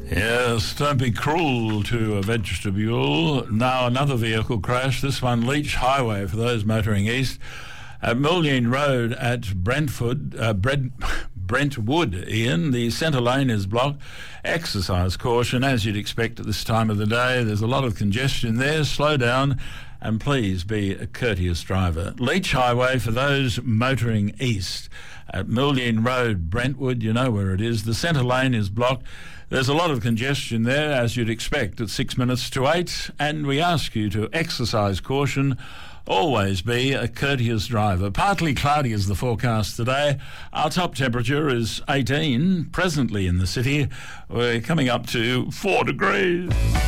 Yes, don't be cruel to a vegetable. Now another vehicle crash, this one Leach Highway for those motoring east. At Mulleen Road at Brentwood, Ian, the centre lane is blocked. Exercise caution, as you'd expect at this time of the day. There's a lot of congestion there. Slow down and please be a courteous driver. Leach Highway for those motoring east. At Mulleen Road, Brentwood, you know where it is. The centre lane is blocked. There's a lot of congestion there, as you'd expect, at 6 minutes to 8, and we ask you to exercise caution. Always be a courteous driver. Partly cloudy is the forecast today. Our top temperature is 18 presently in the city. We're coming up to 4 degrees.